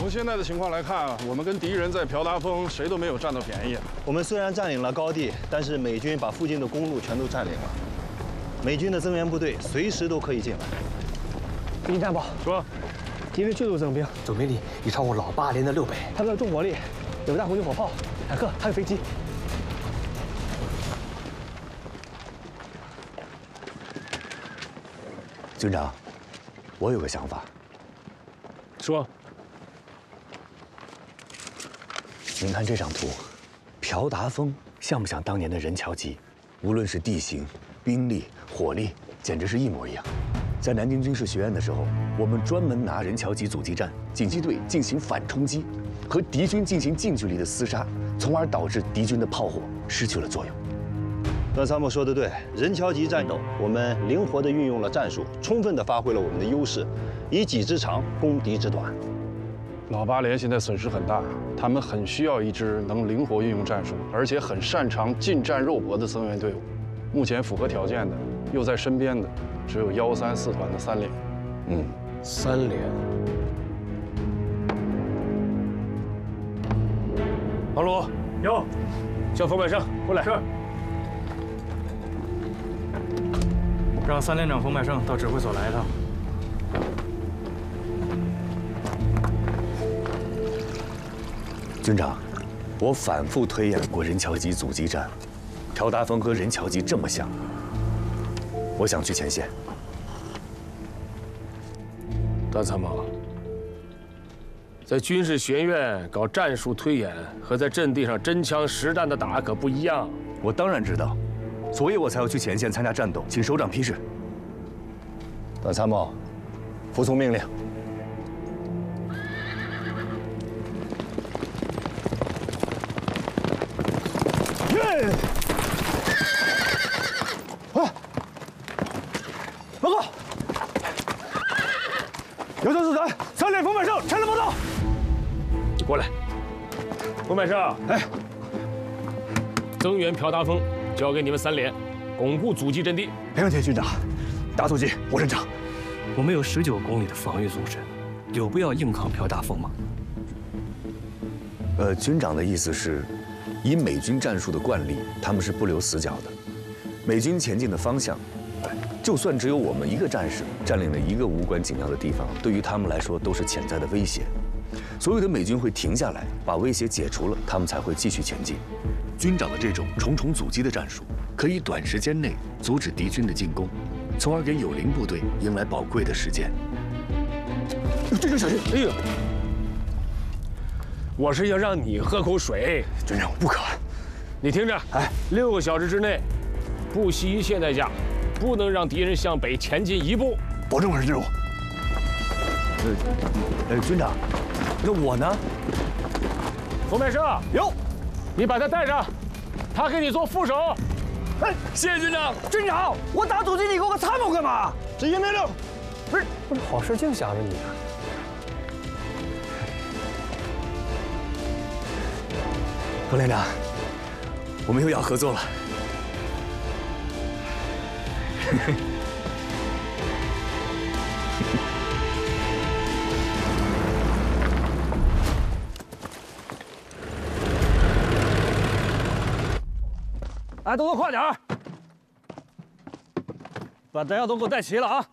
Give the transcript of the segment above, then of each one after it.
从现在的情况来看，我们跟敌人在朴达峰谁都没有占到便宜。 我们虽然占领了高地，但是美军把附近的公路全都占领了。美军的增援部队随时都可以进来。 林战报说， 敌人迅速增兵， 总兵力已超过老8连的6倍。 他们的重火力有大火力火炮、坦克，还有飞机。 军长，我有个想法。 说。 您看这张图，朴达峰像不像当年的任乔吉？无论是地形、兵力、火力，简直是一模一样。在南京军事学院的时候，我们专门拿任乔吉阻击战警击队进行反冲击，和敌军进行近距离的厮杀，从而导致敌军的炮火失去了作用。段参谋说的对，任乔吉战斗，我们灵活地运用了战术，充分地发挥了我们的优势，以己之长攻敌之短。 老8连现在损失很大，他们很需要一支能灵活运用战术，而且很擅长近战肉搏的增援队伍。目前符合条件的，又在身边的，只有134团的3连。 3连。王鲁有， 叫冯百胜过来。 是。让3连长冯百胜到指挥所来一趟。 军长，我反复推演过任乔吉阻击战，朴达峰和任乔吉这么像，我想去前线。 段参谋，在军事学院搞战术推演和在阵地上真枪实弹的打可不一样。 我当然知道，所以我才要去前线参加战斗，请首长批示。段参谋，服从命令。 报告，有生4团3连冯百胜前来报道。 你过来，冯百胜，哎，增援朴达峰交给你们3连，巩固阻击阵地。 没问题，军长。大阻击，我认长。 我们有19公里的防御纵深，有必要硬抗朴达峰吗？ 军长的意思是，以美军战术的惯例，他们是不留死角的。美军前进的方向，就算只有我们一个战士占领了一个无关紧要的地方，对于他们来说都是潜在的威胁。所有的美军会停下来，把威胁解除了，他们才会继续前进。军长的这种重重阻击的战术，可以短时间内阻止敌军的进攻，从而给友邻部队迎来宝贵的时间。军长小心！哎呦！ 我是要让你喝口水， 军长，我不渴。 你听着，哎，6个小时之内，不惜一切代价，不能让敌人向北前进1步， 保证完成任务。军长，那我呢？ 冯百胜， 有， 你把他带上，他给你做副手。 哎，谢谢军长。军长，我打阻击，你给我个参谋干嘛？执行命令。 不是好事净想着你啊！ 冯连长，我们又要合作了。 哎，动作快点儿，把弹药都给我带齐了啊！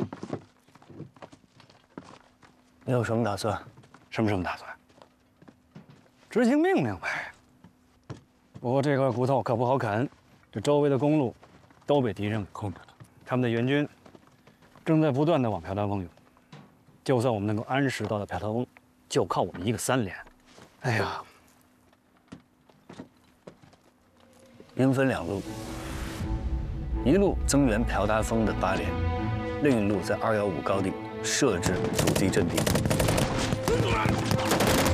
你有什么打算？ 什么打算？执行命令呗。 不过这块骨头可不好啃，这周围的公路都被敌人给控制了，他们的援军正在不断的往朴达峰涌。就算我们能够按时到达朴达峰，就靠我们一个3连。哎呀， 兵分2路，一路增援朴达峰的8连，另一路在215高地设置阻击阵地。